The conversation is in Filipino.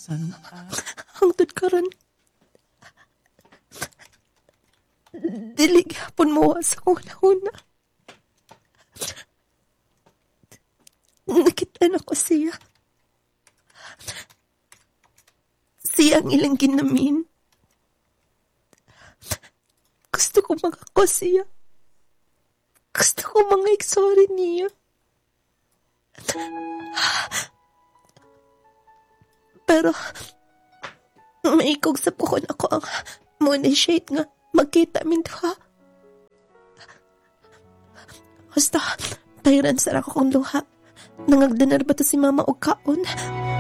San, Hangtod karon. Dili gyapon mo sa una-una. Nakita na ko siya. Siya ang ilang ginamin. Gusto ko makako siya. Gusto ko mga sorry niya. Pero, maikog sa pukon ako ang mo-initiate nga magkita minto ha. Basta, tayran sa ako kong luha. Nangagdanar ba to si mama o kaon?